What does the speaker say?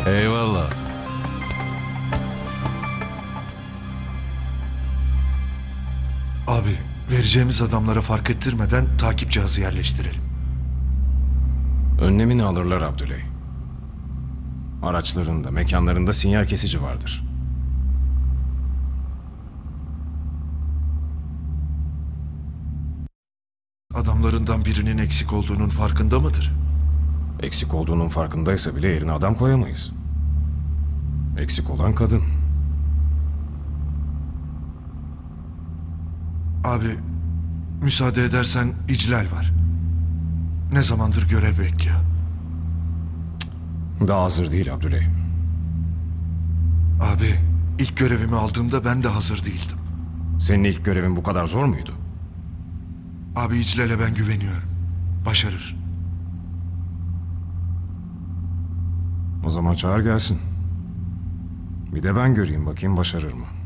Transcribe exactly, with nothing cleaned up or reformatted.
Eyvallah. Abi, vereceğimiz adamlara fark ettirmeden takip cihazı yerleştirelim. Önlemini alırlar Abdüley. Araçlarında, mekanlarında sinyal kesici vardır. Adamlarından birinin eksik olduğunun farkında mıdır? Eksik olduğunun farkındaysa bile yerine adam koyamayız. Eksik olan kadın. Abi, müsaade edersen İclal var. Ne zamandır görev bekliyor. Daha hazır değil Abdüley. Abi, ilk görevimi aldığımda ben de hazır değildim. Senin ilk görevin bu kadar zor muydu? Abi İclal'e ben güveniyorum. Başarır. O zaman çağır gelsin. Bir de ben göreyim bakayım başarır mı?